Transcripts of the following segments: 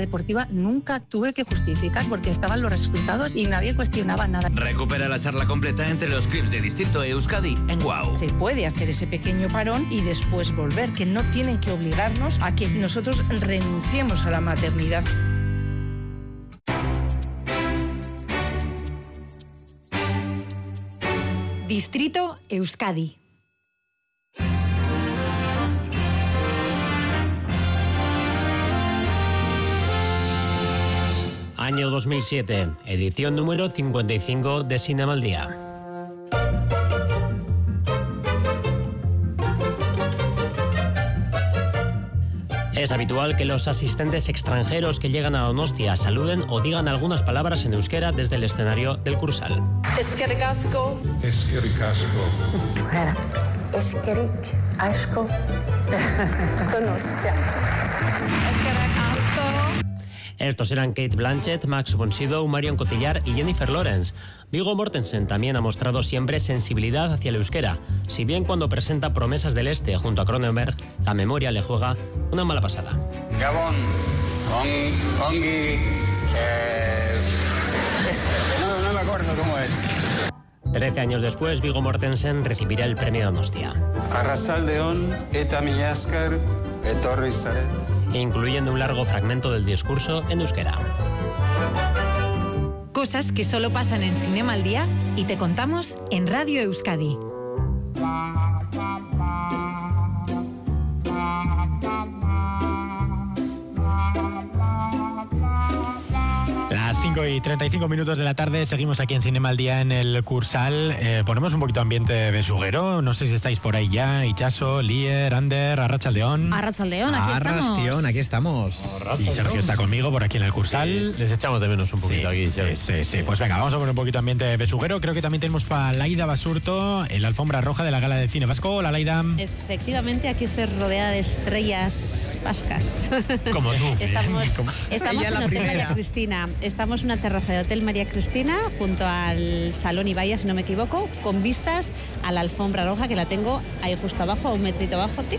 deportiva nunca tuve que justificar porque estaban los resultados y nadie cuestionaba nada. Recupera la charla completa entre los clips de Distrito Euskadi en WOW. Se puede hacer ese pequeño parón y después volver, que no tienen que obligarnos a que nosotros renunciemos a la maternidad. Distrito Euskadi. Año 2007, edición número 55 de Cinema al Día. Es habitual que los asistentes extranjeros que llegan a Donostia saluden o digan algunas palabras en euskera desde el escenario del Kursaal. Eskerrik asko. Eskerrik asko. Eskerrik asko. Donostia. Eskerrik asko. Estos eran Kate Blanchett, Max von Sydow, Marion Cotillard y Jennifer Lawrence. Viggo Mortensen también ha mostrado siempre sensibilidad hacia el euskera, si bien cuando presenta Promesas del Este junto a Cronenberg, la memoria le juega una mala pasada. Gabón, Ongi, no me acuerdo cómo es. 13 años después, Viggo Mortensen recibirá el premio Donostia. Arratsaldeon eta mila esker etorri zaret. Incluyendo un largo fragmento del discurso en euskera. Cosas que solo pasan en Cinema al Día y te contamos en Radio Euskadi. Las 5:35 de la tarde, seguimos aquí en Cinema al Día en el Kursaal. Ponemos un poquito ambiente besuguero. No sé si estáis por ahí ya. Itxaso, Lier, Ander, Arratsaldeon. Arratsaldeon, aquí estamos. Arrastión, aquí estamos. Y Sergio está conmigo por aquí en el Kursaal. Sí, les echamos de menos un poquito aquí. Sí. Pues venga, vamos a poner un poquito ambiente besuguero. Creo que también tenemos para Laida Basurto en la alfombra roja de la Gala del Cine Vasco. Hola, Laida. Efectivamente, aquí estoy rodeada de estrellas vascas. Como tú. Estamos en Hotel María Cristina. Estamos en una terraza de Hotel María Cristina junto al Salón Ibaya, si no me equivoco, con vistas a la alfombra roja, que la tengo ahí justo abajo, a un metrito abajo, tic,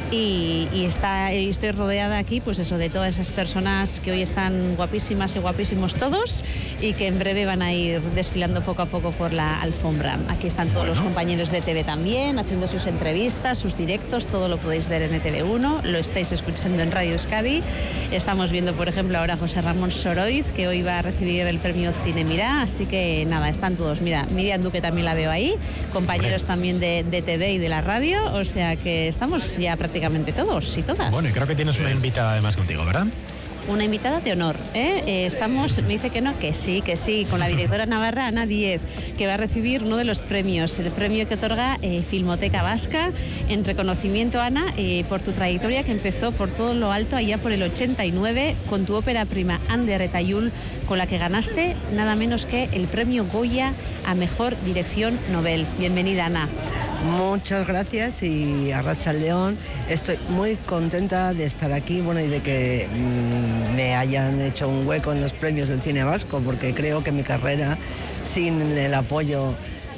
y estoy rodeada aquí, pues eso, de todas esas personas que hoy están guapísimas y guapísimos todos y que en breve van a ir desfilando poco a poco por la alfombra. Aquí están todos los compañeros de TV también, haciendo sus entrevistas, sus directos, todo lo podéis ver en ETV1, lo estáis escuchando en Radio Euskadi. Estamos viendo, por ejemplo, ahora a José Ramón Soroiz, que hoy va a recibir el premio Cine Mirá, así que nada, están todos. Mira, Miriam Duque también la veo ahí, compañeros también de TV y de la radio, o sea que estamos ya prácticamente todos y todas. Bueno, y creo que tienes una invitada además contigo, ¿verdad? Una invitada de honor, estamos, me dice que no, que sí, con la directora navarra Ana Díez, que va a recibir uno de los premios, el premio que otorga Filmoteca Vasca, en reconocimiento, Ana, por tu trayectoria que empezó por todo lo alto allá por el 89 con tu ópera prima Ander eta Jul, con la que ganaste nada menos que el premio Goya a Mejor Dirección Nobel. Bienvenida, Ana. Muchas gracias y Arratsaldeon. Estoy muy contenta de estar aquí, bueno, y de que me hayan hecho un hueco en los premios del cine vasco, porque creo que mi carrera sin el apoyo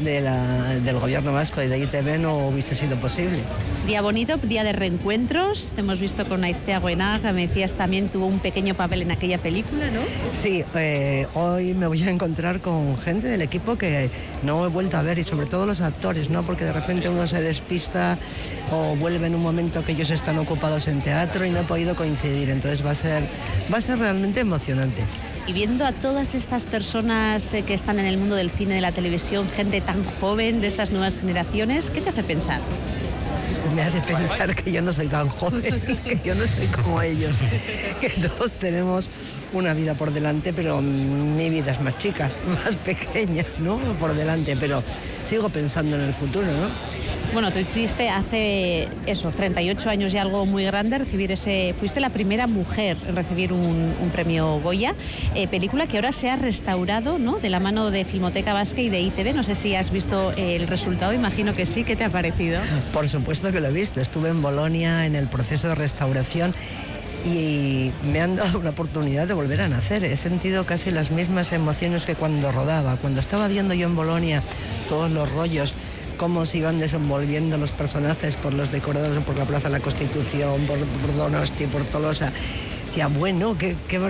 del gobierno vasco y de ITV no hubiese sido posible. Día bonito, día de reencuentros. Te hemos visto con Aiztea Goenaga, me decías también tuvo un pequeño papel en aquella película, ¿no? Sí, hoy me voy a encontrar con gente del equipo que no he vuelto a ver, y sobre todo los actores, ¿no? Porque de repente uno se despista o vuelve en un momento que ellos están ocupados en teatro y no he podido coincidir, entonces va a ser realmente emocionante. Y viendo a todas estas personas que están en el mundo del cine, de la televisión, gente tan joven de estas nuevas generaciones, ¿qué te hace pensar? Me hace pensar que yo no soy tan joven, que yo no soy como ellos, que todos tenemos una vida por delante, pero mi vida es más chica, más pequeña, ¿no? Por delante, pero sigo pensando en el futuro, ¿no? Bueno, tú hiciste hace 38 años y algo muy grande, fuiste la primera mujer en recibir un premio Goya, película que ahora se ha restaurado, ¿no? De la mano de Filmoteca Vasca y de ITV. No sé si has visto el resultado, imagino que sí. ¿Qué te ha parecido? Por supuesto que lo he visto, estuve en Bolonia en el proceso de restauración y me han dado una oportunidad de volver a nacer. He sentido casi las mismas emociones que cuando rodaba, cuando estaba viendo yo en Bolonia todos los rollos, cómo se iban desenvolviendo los personajes por los decorados, por la Plaza de la Constitución, por Donosti, por Tolosa. Ya bueno, qué